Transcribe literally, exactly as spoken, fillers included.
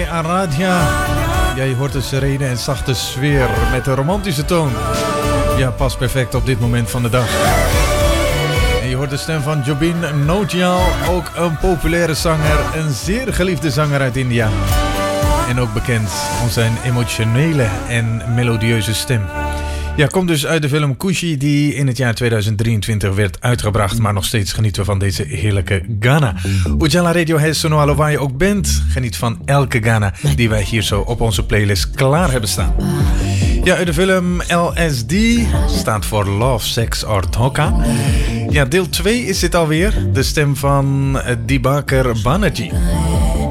Aradhya. Ja, je hoort de serene en zachte sfeer met een romantische toon. Ja, past perfect op dit moment van de dag. En je hoort de stem van Jobin Nautiyal, ook een populaire zanger, een zeer geliefde zanger uit India. En ook bekend om zijn emotionele en melodieuze stem. Ja, komt dus uit de film Kushi die in het jaar tweeduizend drieëntwintig werd uitgebracht. Maar nog steeds genieten we van deze heerlijke Ghana. Ujala Radio is Sonoalo waar je ook bent. Geniet van elke Ghana die wij hier zo op onze playlist klaar hebben staan. Ja, uit de film L S D staat voor Love, Sex or Thoka. Ja, deel twee is dit alweer. De stem van Dibakar Banerjee.